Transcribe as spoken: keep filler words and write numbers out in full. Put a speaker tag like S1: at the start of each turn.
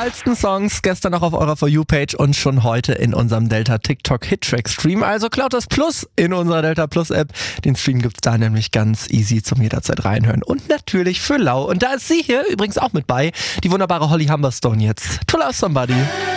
S1: geilsten Songs gestern noch auf eurer For You-Page und schon heute in unserem Delta TikTok Hit-Track-Stream. Also klaut das Plus in unserer Delta Plus-App. Den Stream gibt's da nämlich ganz easy zum jederzeit reinhören. Und natürlich für lau. Und da ist sie hier übrigens auch mit bei, die wunderbare Holly Humberstone jetzt. To Love Somebody.